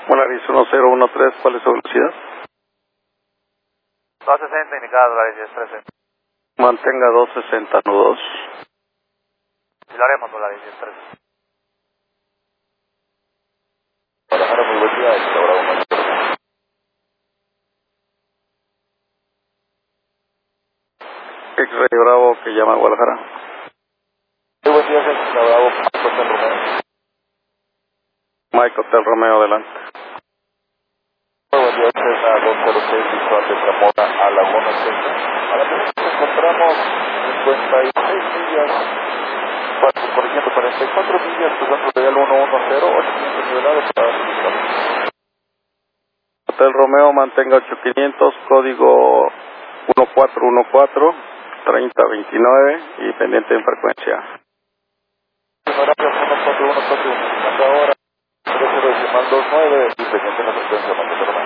Volaris 1013, ¿cuál es su velocidad? 260 indicada, Volaris 1013. Mantenga 260 nudos. Y lo haremos, Volaris 1013. Guadalajara, muy buen día, X-Ray Bravo, Mike. X-Ray Bravo que llama a Guadalajara. Muy buen día, X-Ray Bravo, Mike Hotel Romeo. Mike Hotel Romeo, adelante. Muy buen día, Cessna 206, visual de Zamora a Laguna Seca. A la vez nos encontramos 56 millas, corrigiendo 44 millas, cruzando Real 110, 800 nivelados para la Hotel Romeo, mantenga 8500, código 1414, 3029 y pendiente en frecuencia. Horario 1414, indicando ahora 30.29 y pendiente en la frecuencia, Mike Romeo.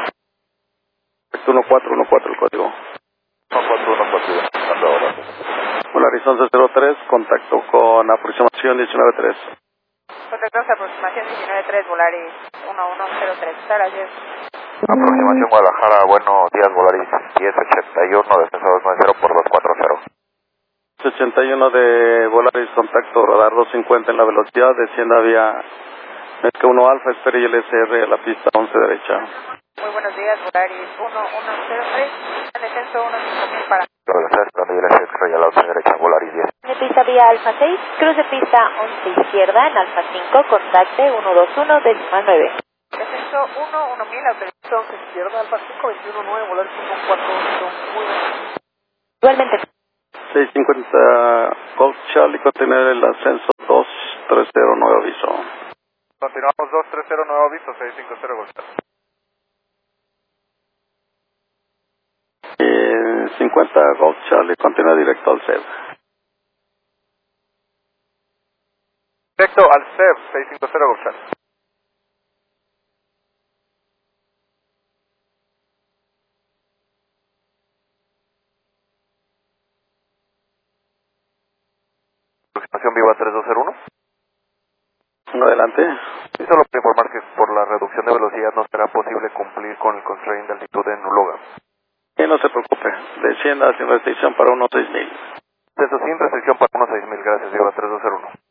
1414 el código. 1414, indicando ahora. Volaris 1103, contacto con aproximación 193. Contactos aproximación 193, Volaris 1103. Gracias. Aproximación Guadalajara, buenos días, Volaris 1081, descenso 290 por 240. 81 de Volaris, contacto radar 250 en la velocidad, descienda vía Mezca 1 Alfa, espere y LSR a la pista 11 derecha. Muy buenos días, Volaris 1103, en descenso 15000 para. Gracias, donde yo les estoy a la 11 derecha, Volaris 10. De pista vía Alfa 6, cruce pista 11 izquierda en Alfa 5, contacte 121 decimal 9. Descenso 1000, autorización 11 izquierda, Alfa 5, 219, Volaris 148. Muy bien. Igualmente. 650 Golf Charlie, contener el ascenso 2309 aviso. Continuamos 230, nuevo aviso, 650 Golf. 50 Golf Charlie, continúa directo al CED. Directo al CEF, 650 Golf. Aproximación Viva 3201. Adelante. Y solo para informar que por la reducción de velocidad no será posible cumplir con el constraint de altitud en Uloga. Y no se preocupe, descienda sin restricción para 16000. Eso sin restricción para 16.000, gracias, Viva 3201.